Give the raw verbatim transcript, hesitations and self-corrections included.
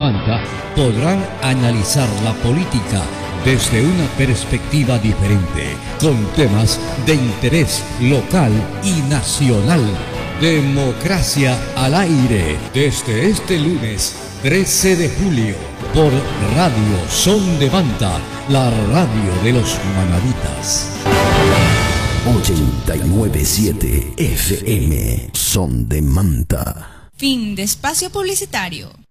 Manta podrán analizar la política desde una perspectiva diferente, con temas de interés local y nacional. Democracia al aire, desde este lunes trece de julio, por Radio Son de Manta, la radio de los manaditas. ochenta y nueve punto siete F M, Son de Manta. Fin de espacio publicitario.